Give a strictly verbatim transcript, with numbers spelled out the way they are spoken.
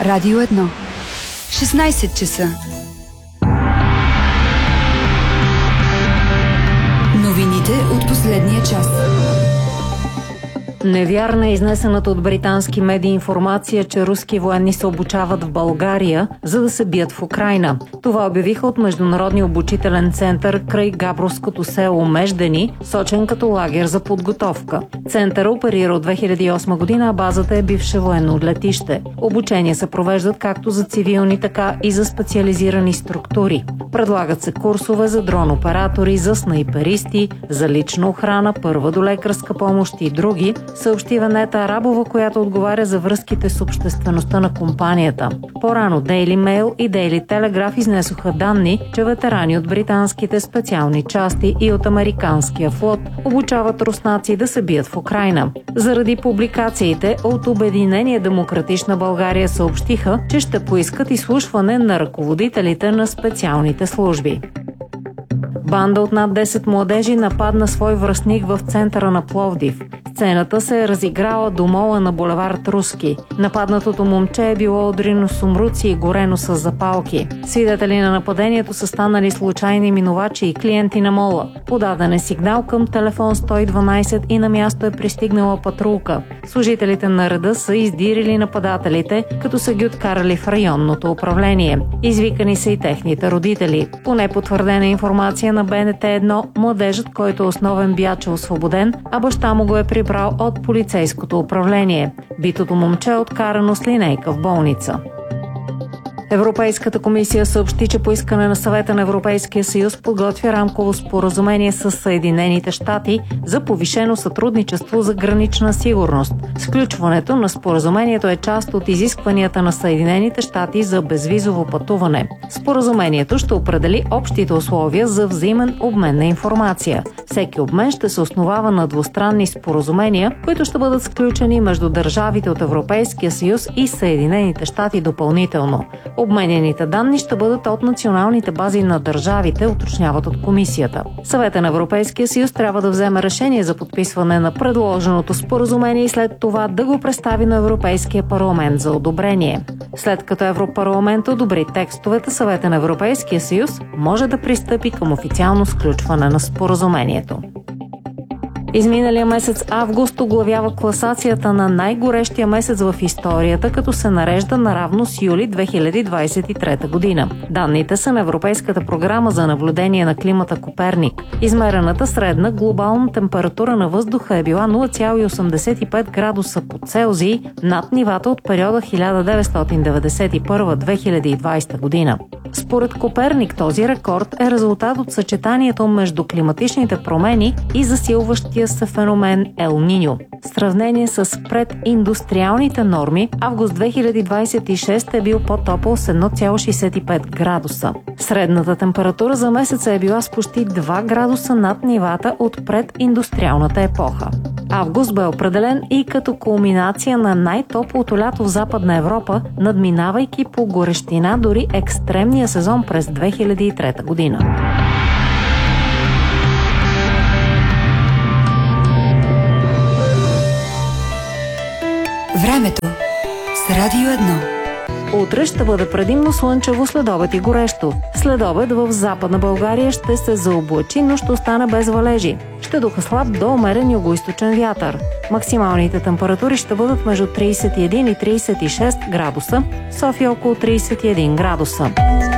Радио едно. шестнайсет часа. Новините от последния час. Невярна е изнесената от британски медии информация, че руски военни се обучават в България, за да се бият в Украйна. Това обявиха от Международния обучителен център край Габровското село Междени, сочен като лагер за подготовка. Центъра оперира от две хиляди и осма година, а базата е бивше военно летище. Обучения се провеждат както за цивилни, така и за специализирани структури. Предлагат се курсове за дрон-оператори, за снайперисти, за лична охрана, първа долекарска помощ и други, съобщи Венета Арабова, която отговаря за връзките с обществеността на компанията. По-рано Daily Mail и Daily Telegraph изнесоха данни, че ветерани от британските специални части и от американския флот обучават руснаци да се бият в Украйна. Заради публикациите от Обединение Демократична България съобщиха, че ще поискат изслушване на ръководителите на специалните служби. Банда от над десет младежи нападна свой връстник в центъра на Пловдив. Сцената се е разиграла до мола на булевард Руски. Нападнатото момче е било удрено с умруци и горено с запалки. Свидетели на нападението са станали случайни минувачи и клиенти на мола. Подаден е сигнал към телефон сто и дванайсет и на място е пристигнала патрулка. Служителите на реда са издирили нападателите, като са ги откарали в районното управление. Извикани са и техните родители. По непотвърдена информация на Б Н Т едно, младежът, който е основен бяч, е освободен, а баща му го е прибрал от полицейското управление. Битото момче е откарано с линейка в болница. Европейската комисия съобщи, че по искане на Съвета на Европейския съюз подготвя рамково споразумение с Съединените щати за повишено сътрудничество за гранична сигурност. Сключването на споразумението е част от изискванията на Съединените щати за безвизово пътуване. Споразумението ще определи общите условия за взаимен обмен на информация. Всеки обмен ще се основава на двустранни споразумения, които ще бъдат сключени между държавите от Европейския съюз и Съединените щати допълнително. Обменяните данни ще бъдат от националните бази на държавите, уточняват от комисията. Съвета на Европейския съюз трябва да вземе решение за подписване на предложеното споразумение и след това да го представи на Европейския парламент за одобрение. След като Европарламент одобри текстовете, Съвета на Европейския съюз може да пристъпи към официално сключване на споразумението. Изминалия месец август оглавява класацията на най-горещия месец в историята, като се нарежда наравно с юли две хиляди двадесет и трета година. Данните са на Европейската програма за наблюдение на климата Коперник. Измерената средна глобална температура на въздуха е била нула цяло осемдесет и пет градуса по Целзий над нивата от периода хиляда деветстотин деветдесет и първа до две хиляди и двадесета година. Според Коперник този рекорд е резултат от съчетанието между климатичните промени и засилващия се феномен Ел Ниньо. В сравнение с прединдустриалните норми, август две хиляди двадесет и шеста е бил по-топъл с едно цяло шейсет и пет градуса. Средната температура за месеца е била с почти два градуса над нивата от прединдустриалната епоха. Август бе определен и като кулминация на най-топлото лято в Западна Европа, надминавайки по горещина дори екстремния сезон през две хиляди и трета година. Времето с Радио едно. Утре ще бъде предимно слънчево, следобед и горещо. Следобед в Западна България ще се заоблачи, но ще остане без валежи. Ще духа слаб до умерен югоизточен вятър. Максималните температури ще бъдат между тридесет и един и тридесет и шест градуса, София около тридесет и един градуса.